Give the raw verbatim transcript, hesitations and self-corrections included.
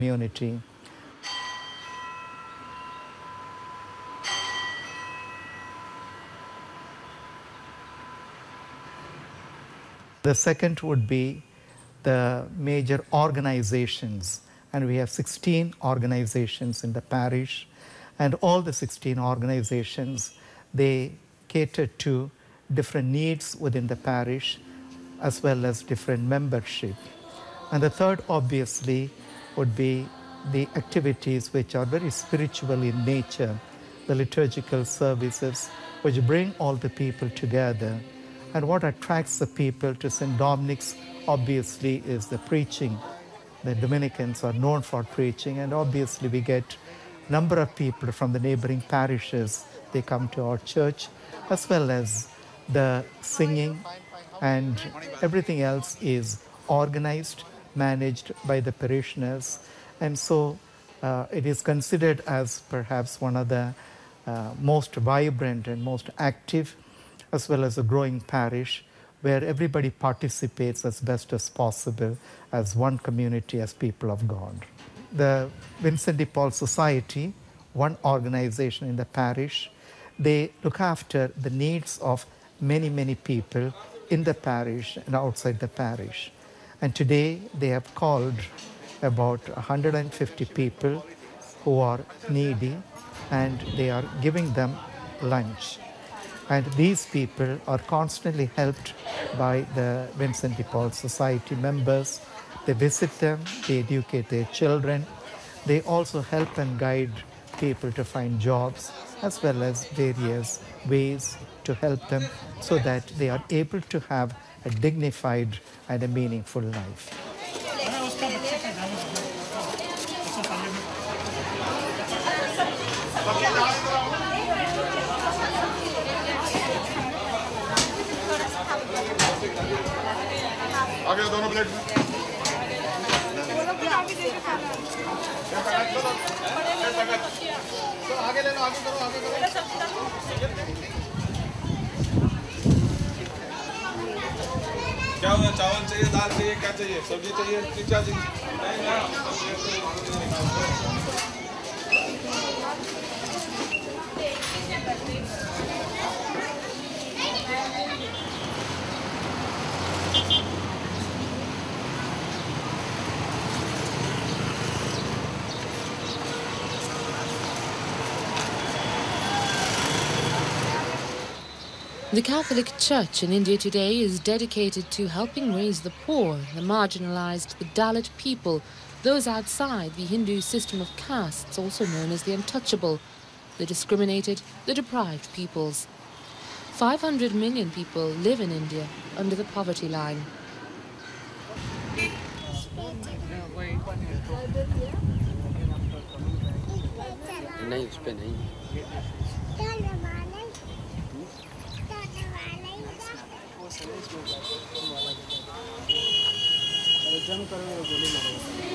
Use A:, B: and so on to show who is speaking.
A: community. The second would be the major organizations, and we have sixteen organizations in the parish, and all the sixteen organizations, they cater to different needs within the parish as well as different membership. And the third, obviously, would be the activities which are very spiritual in nature, the liturgical services which bring all the people together. And what attracts the people to Saint Dominic's, obviously, is the preaching. The Dominicans are known for preaching, and obviously we get a number of people from the neighboring parishes. They come to our church, as well as the singing, and everything else is organized, managed by the parishioners. And so uh, it is considered as perhaps one of the uh, most vibrant and most active, as well as a growing parish, where everybody participates as best as possible as one community, as people of God. The Vincent de Paul Society, one organization in the parish, they look after the needs of many, many people in the parish and outside the parish. And today they have called about one hundred fifty people who are needy, and they are giving them lunch. And these people are constantly helped by the Vincent de Paul Society members. They visit them, they educate their children. They also help and guide people to find jobs, as well as various ways to help them so that they are able to have a dignified and a meaningful life.
B: आगे दोनों plate में आगे ले लो आगे करो आगे करो क्या हुआ चावल चाहिए दाल चाहिए क्या चाहिए सब्जी चाहिए क्या चाहिए
C: The Catholic Church in India today is dedicated to helping raise the poor, the marginalized, the Dalit people, those outside the Hindu system of castes, also known as the untouchable, the discriminated, the deprived peoples. five hundred million people live in India under the poverty line.
D: नहीं उस पे नहीं जम करो गोली मारो